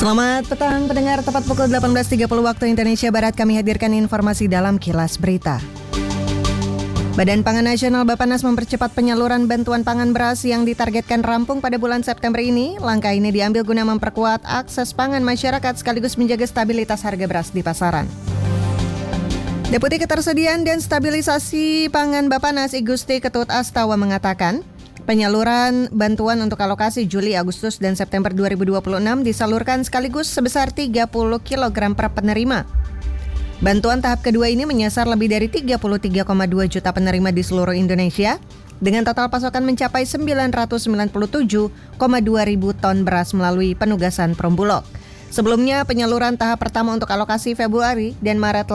Selamat petang pendengar, tepat pukul 18.30 waktu Indonesia Barat kami hadirkan informasi dalam Kilas Berita. Badan Pangan Nasional Bappenas mempercepat penyaluran bantuan pangan beras yang ditargetkan rampung pada bulan September ini. Langkah ini diambil guna memperkuat akses pangan masyarakat sekaligus menjaga stabilitas harga beras di pasaran. Deputi Ketersediaan dan Stabilisasi Pangan Bappenas I Gusti Ketut Astawa mengatakan, penyaluran bantuan untuk alokasi Juli, Agustus, dan September 2026 disalurkan sekaligus sebesar 30 kg per penerima. Bantuan tahap kedua ini menyasar lebih dari 33,2 juta penerima di seluruh Indonesia dengan total pasokan mencapai 997,2 ribu ton beras melalui penugasan Perumbulok. Sebelumnya penyaluran tahap pertama untuk alokasi Februari dan Maret